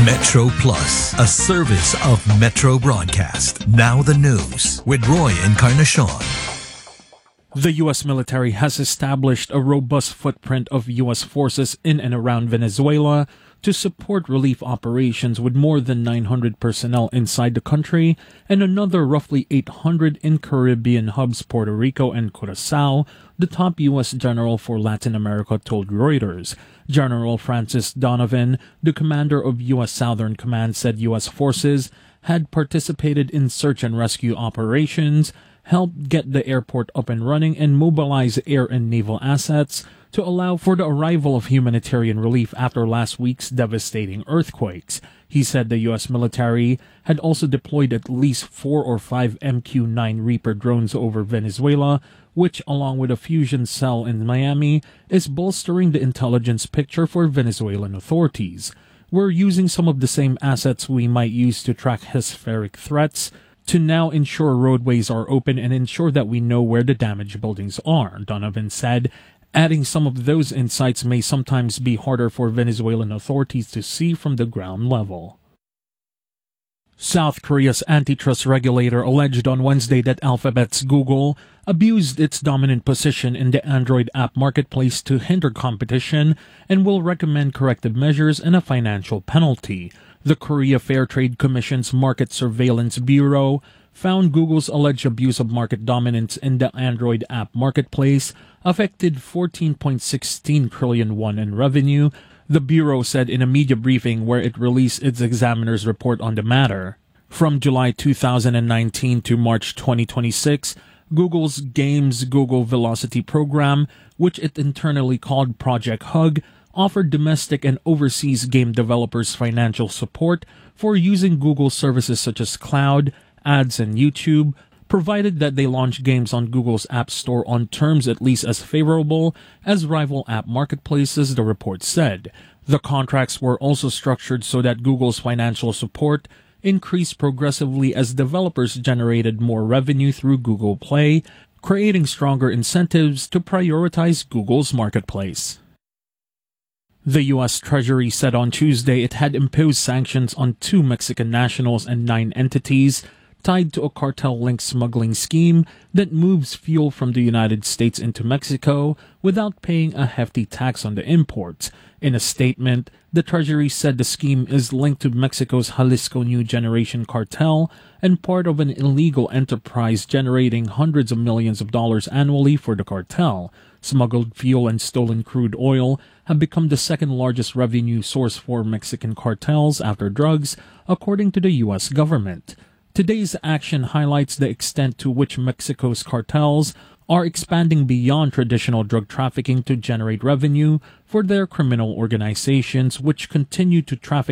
Metro Plus, a service of Metro Broadcast. Now the news with Roy Encarnacion. The U.S. military has established a robust footprint of U.S. forces in and around Venezuela to support relief operations with more than 900 personnel inside the country and another roughly 800 in Caribbean hubs Puerto Rico and Curaçao, the top U.S. general for Latin America told Reuters. General Francis Donovan, the commander of U.S. Southern Command, said U.S. forces had participated in search and rescue operations, helped get the airport up and running, and mobilize air and naval assets to allow for the arrival of humanitarian relief after last week's devastating earthquakes. He said the U.S. military had also deployed at least 4 or 5 MQ-9 Reaper drones over Venezuela, which, along with a fusion cell in Miami, is bolstering the intelligence picture for Venezuelan authorities. We're using some of the same assets we might use to track hemispheric threats to now ensure roadways are open and ensure that we know where the damaged buildings are, Donovan said, adding some of those insights may sometimes be harder for Venezuelan authorities to see from the ground level. South Korea's antitrust regulator alleged on Wednesday that Alphabet's Google abused its dominant position in the Android app marketplace to hinder competition and will recommend corrective measures and a financial penalty. The Korea Fair Trade Commission's Market Surveillance Bureau found Google's alleged abuse of market dominance in the Android app marketplace affected 14.16 trillion won in revenue, the Bureau said in a media briefing where it released its examiner's report on the matter. From July 2019 to March 2026, Google's Games Google Velocity program, which it internally called Project Hug, offered domestic and overseas game developers financial support for using Google services such as Cloud, Ads, and YouTube, provided that they launch games on Google's App Store on terms at least as favorable as rival app marketplaces, the report said. The contracts were also structured so that Google's financial support increased progressively as developers generated more revenue through Google Play, creating stronger incentives to prioritize Google's marketplace. The U.S. Treasury said on Tuesday it had imposed sanctions on 2 Mexican nationals and 9 entities tied to a cartel-linked smuggling scheme that moves fuel from the United States into Mexico without paying a hefty tax on the imports. In a statement, the Treasury said the scheme is linked to Mexico's Jalisco New Generation cartel and part of an illegal enterprise generating hundreds of millions of dollars annually for the cartel. Smuggled fuel and stolen crude oil have become the second largest revenue source for Mexican cartels after drugs, according to the U.S. government. Today's action highlights the extent to which Mexico's cartels are expanding beyond traditional drug trafficking to generate revenue for their criminal organizations, which continue to traffic